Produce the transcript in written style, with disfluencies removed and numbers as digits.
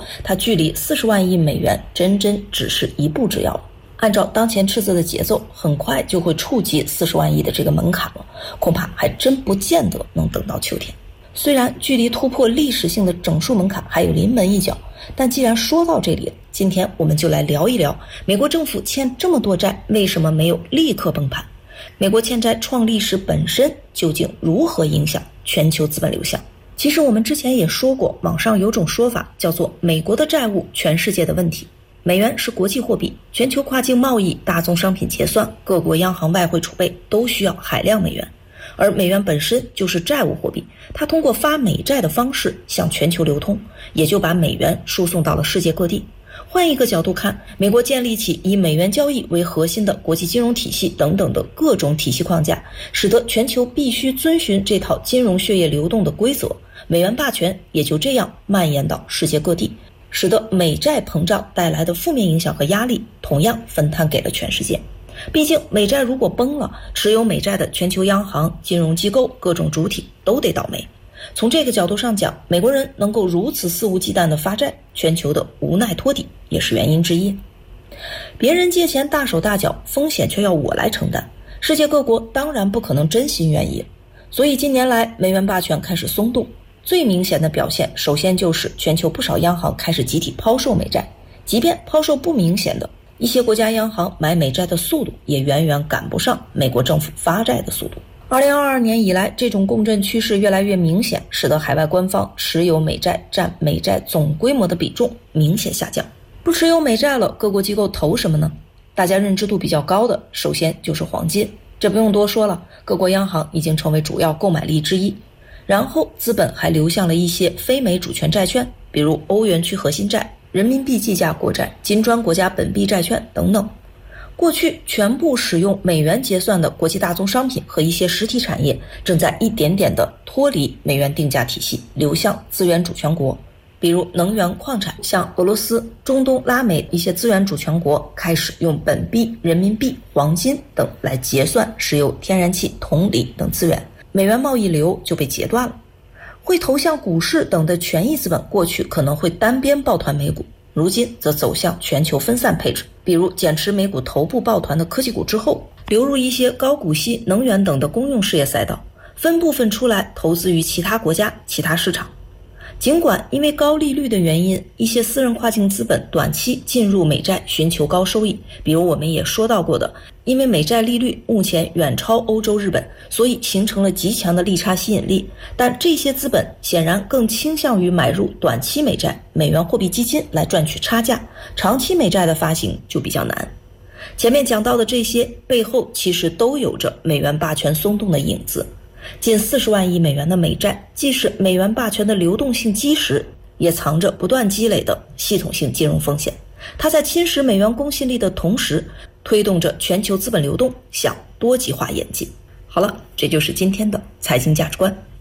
它距离40万亿美元真只是一步之遥。按照当前赤字的节奏，很快就会触及40万亿的这个门槛了，恐怕还真不见得能等到秋天。虽然距离突破历史性的整数门槛还有临门一脚，但既然说到这里，今天我们就来聊一聊美国政府欠这么多债，为什么没有立刻崩盘？美国欠债创历史本身究竟如何影响全球资本流向？其实我们之前也说过，网上有种说法叫做美国的债务，全世界的问题。美元是国际货币，全球跨境贸易、大宗商品结算、各国央行外汇储备都需要海量美元，而美元本身就是债务货币，它通过发美债的方式向全球流通，也就把美元输送到了世界各地。换一个角度看，美国建立起以美元交易为核心的国际金融体系等等的各种体系框架，使得全球必须遵循这套金融血液流动的规则，美元霸权也就这样蔓延到世界各地，使得美债膨胀带来的负面影响和压力同样分摊给了全世界。毕竟美债如果崩了，持有美债的全球央行、金融机构、各种主体都得倒霉。从这个角度上讲，美国人能够如此肆无忌惮地发债，全球的无奈托底也是原因之一。别人借钱大手大脚，风险却要我来承担，世界各国当然不可能真心愿意。所以近年来美元霸权开始松动，最明显的表现首先就是全球不少央行开始集体抛售美债，即便抛售不明显的，一些国家央行买美债的速度也远远赶不上美国政府发债的速度。2022年以来，这种共振趋势越来越明显，使得海外官方持有美债占美债总规模的比重明显下降。不持有美债了，各国机构投什么呢？大家认知度比较高的，首先就是黄金，这不用多说了，各国央行已经成为主要购买力之一。然后资本还流向了一些非美主权债券，比如欧元区核心债、人民币计价国债、金砖国家本币债券等等。过去全部使用美元结算的国际大宗商品和一些实体产业，正在一点点地脱离美元定价体系，流向资源主权国。比如能源矿产，像俄罗斯、中东、拉美一些资源主权国开始用本币、人民币、黄金等来结算石油、天然气、铜锂等资源，美元贸易流就被截断了。会投向股市等的权益资本，过去可能会单边抱团美股，如今则走向全球分散配置，比如减持美股头部抱团的科技股之后，流入一些高股息、能源等的公用事业赛道，分部分出来投资于其他国家、其他市场。尽管因为高利率的原因，一些私人跨境资本短期进入美债寻求高收益，比如我们也说到过的，因为美债利率目前远超欧洲、日本，所以形成了极强的利差吸引力，但这些资本显然更倾向于买入短期美债、美元货币基金来赚取差价，长期美债的发行就比较难。前面讲到的这些背后其实都有着美元霸权松动的影子。近40万亿美元的美债，既是美元霸权的流动性基石，也藏着不断积累的系统性金融风险。它在侵蚀美元公信力的同时，推动着全球资本流动向多极化演进。好了，这就是今天的财经价值观。